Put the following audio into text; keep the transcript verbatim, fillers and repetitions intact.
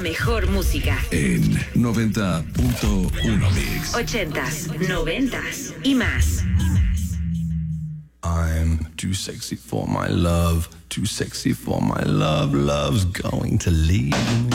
mejor música. En noventa punto uno Mix. Ochentas, noventas y más. I'm too sexy for my love, too sexy for my love, love's going to leave me.